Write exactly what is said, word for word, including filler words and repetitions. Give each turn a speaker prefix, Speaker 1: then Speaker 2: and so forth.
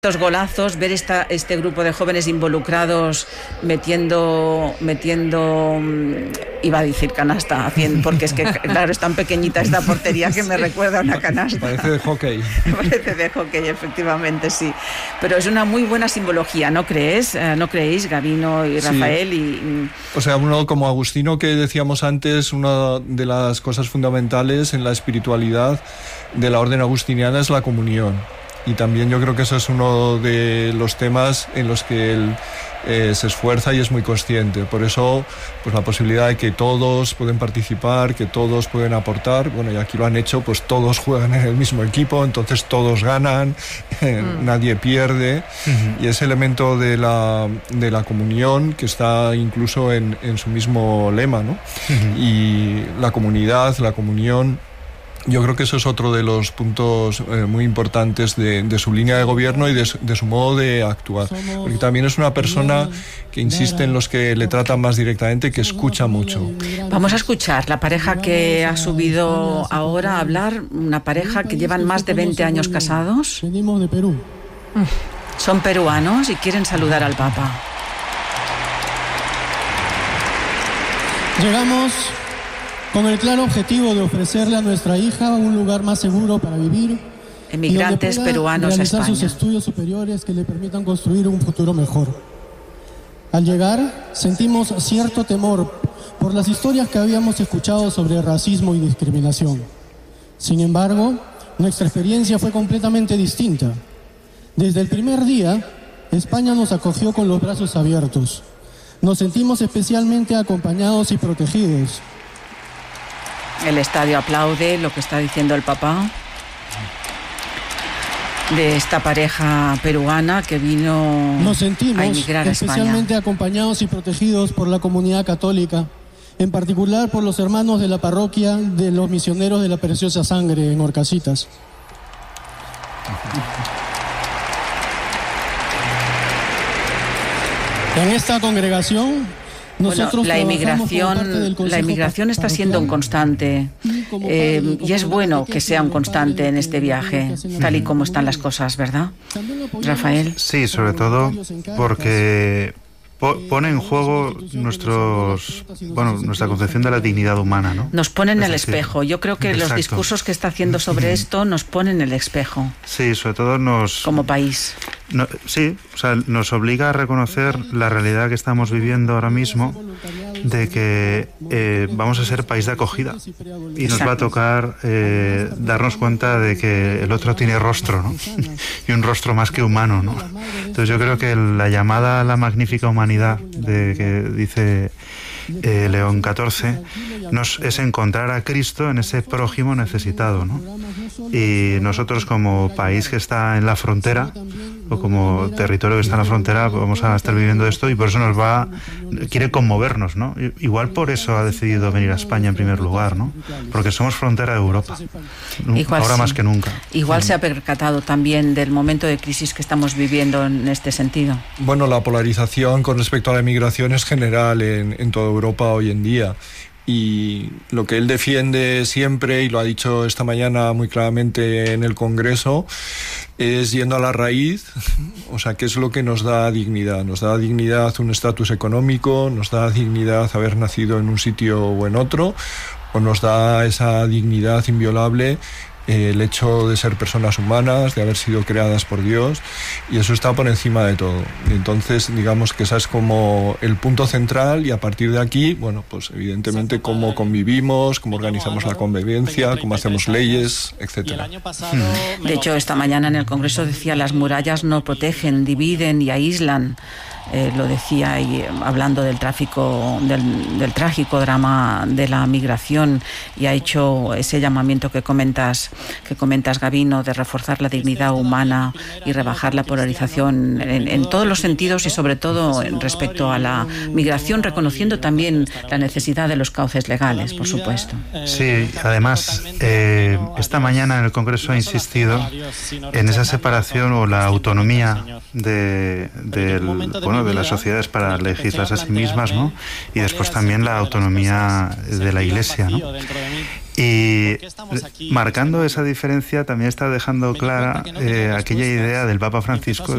Speaker 1: Estos golazos, ver esta, este grupo de jóvenes involucrados metiendo, metiendo, iba a decir canasta, haciendo, porque es que, claro, es tan pequeñita esta portería que me recuerda a una canasta.
Speaker 2: Parece de hockey.
Speaker 1: Parece de hockey, efectivamente, sí. Pero es una muy buena simbología, ¿no crees? ¿No creéis, Gabino y Rafael? Sí. Y...
Speaker 2: O sea, uno como Agustino, que decíamos antes, una de las cosas fundamentales en la espiritualidad de la orden agustiniana es la comunión. Y también yo creo que eso es uno de los temas en los que él eh, se esfuerza y es muy consciente. Por eso, pues la posibilidad de que todos pueden participar, que todos pueden aportar. Bueno, y aquí lo han hecho, pues todos juegan en el mismo equipo, entonces todos ganan, eh, mm. nadie pierde. Uh-huh. Y ese elemento de la, de la comunión que está incluso en, en su mismo lema, ¿no? Uh-huh. Y la comunidad, la comunión... Yo creo que eso es otro de los puntos eh, muy importantes de, de su línea de gobierno y de su, de su modo de actuar. Porque también es una persona que insiste en los que le tratan más directamente, que escucha mucho.
Speaker 1: Vamos a escuchar la pareja que ha subido ahora a hablar, una pareja que llevan más de veinte años casados.
Speaker 3: Venimos de Perú.
Speaker 1: Son peruanos y quieren saludar al Papa.
Speaker 3: Llegamos con el claro objetivo de ofrecerle a nuestra hija un lugar más seguro para vivir.
Speaker 1: Emigrantes peruanos a España.
Speaker 3: Sus estudios superiores que le permitan construir un futuro mejor. Al llegar, sentimos cierto temor por las historias que habíamos escuchado sobre racismo y discriminación. Sin embargo, nuestra experiencia fue completamente distinta. Desde el primer día, España nos acogió con los brazos abiertos. Nos sentimos especialmente acompañados y protegidos.
Speaker 1: El estadio aplaude lo que está diciendo el Papa de esta pareja peruana que vino
Speaker 3: Nos sentimos
Speaker 1: a emigrar a España.
Speaker 3: Especialmente acompañados y protegidos por la comunidad católica, en particular por los hermanos de la parroquia de los misioneros de la Preciosa Sangre en Horcasitas. En esta congregación,
Speaker 1: Bueno, la inmigración, la inmigración está siendo un constante eh, y es bueno que sea un constante en este viaje, tal y como están las cosas, ¿verdad, Rafael?
Speaker 4: Sí, sobre todo porque pone en juego nuestros, bueno, nuestra concepción de la dignidad humana, ¿no?
Speaker 1: Nos ponen en el espejo. Yo creo que Exacto. los discursos que está haciendo sobre esto nos ponen en el espejo.
Speaker 4: Sí, sobre todo nos...
Speaker 1: Como país.
Speaker 4: No, sí, o sea, nos obliga a reconocer la realidad que estamos viviendo ahora mismo, de que eh, vamos a ser país de acogida y nos va a tocar eh, darnos cuenta de que el otro tiene rostro, ¿no? Y un rostro más que humano, ¿no? Entonces yo creo que la llamada a la magnífica humanidad de que dice eh, León catorce nos, es encontrar a Cristo en ese prójimo necesitado, ¿no? Y nosotros como país que está en la frontera o como territorio que está en la frontera vamos a estar viviendo esto y por eso nos va, quiere conmovernos, ¿no? Igual por eso ha decidido venir a España en primer lugar, ¿no? Porque somos frontera de Europa, igual ahora sí, más que nunca.
Speaker 1: Igual sí. Se ha percatado también del momento de crisis que estamos viviendo en este sentido.
Speaker 2: Bueno, la polarización con respecto a la emigración es general en, en toda Europa hoy en día. Y lo que él defiende siempre, y lo ha dicho esta mañana muy claramente en el Congreso, es yendo a la raíz, o sea, ¿qué es lo que nos da dignidad? Nos da dignidad un estatus económico, nos da dignidad haber nacido en un sitio o en otro, o nos da esa dignidad inviolable el hecho de ser personas humanas, de haber sido creadas por Dios, y eso está por encima de todo. Y entonces, digamos que ese es como el punto central, y a partir de aquí, bueno, pues evidentemente cómo convivimos, cómo organizamos la convivencia, cómo hacemos leyes, etcétera.
Speaker 1: De hecho, esta mañana en el Congreso decía, las murallas no protegen, dividen y aíslan. Eh, lo decía y hablando del tráfico, del, del trágico drama de la migración, y ha hecho ese llamamiento que comentas, que comentas Gabino, de reforzar la dignidad humana y rebajar la polarización en, en todos los sentidos, y sobre todo en respecto a la migración, reconociendo también la necesidad de los cauces legales, por supuesto.
Speaker 4: Sí, además eh, esta mañana en el Congreso ha insistido en esa separación o la autonomía de, del, bueno, de las sociedades para legislar a sí mismas, ¿no? Y después también la autonomía de la Iglesia, ¿no? Y marcando esa diferencia también está dejando clara eh, aquella idea del Papa Francisco